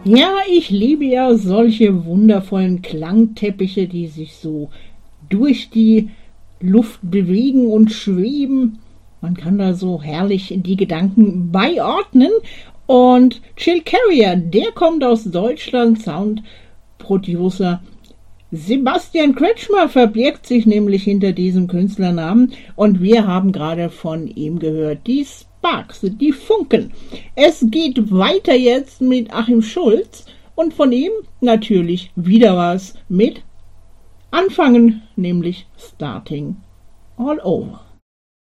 Ja, ich liebe ja solche wundervollen Klangteppiche, die sich so durch die Luft bewegen und schweben. Man kann da so herrlich die Gedanken beiordnen. Und Chill Carrier, der kommt aus Deutschland, Soundproducer. Sebastian Kretschmer verbirgt sich nämlich hinter diesem Künstlernamen und wir haben gerade von ihm gehört, die Sparks, die Funken. Es geht weiter jetzt mit Achim Schulz und von ihm natürlich wieder was mit Anfangen, nämlich Starting All Over.